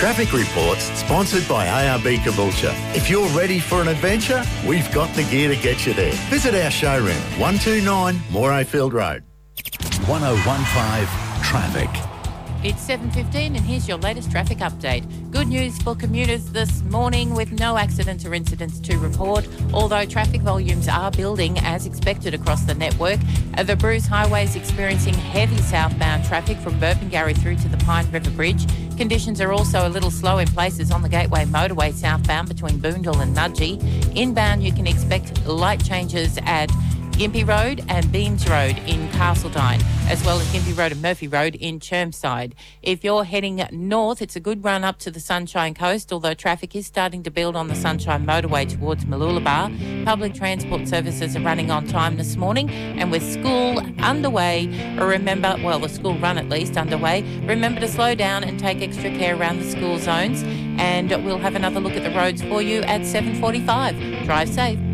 Traffic Reports, sponsored by ARB Caboolture. If you're ready for an adventure, we've got the gear to get you there. Visit our showroom, 129 Morayfield Road. 1015 Traffic. It's 7:15 and here's your latest traffic update. Good news for commuters this morning with no accidents or incidents to report, although traffic volumes are building as expected across the network. The Bruce Highway is experiencing heavy southbound traffic from Burpengary through to the Pine River Bridge. Conditions are also a little slow in places on the Gateway Motorway southbound between Boondall and Nudgee. Inbound you can expect light changes at Gympie Road and Beams Road in Castledine, as well as Gympie Road and Murphy Road in Chermside. If you're heading north, it's a good run up to the Sunshine Coast, although traffic is starting to build on the Sunshine Motorway towards Mooloolaba. Public transport services are running on time this morning, and with school underway, the school run at least underway, remember to slow down and take extra care around the school zones, and we'll have another look at the roads for you at 7:45. Drive safe.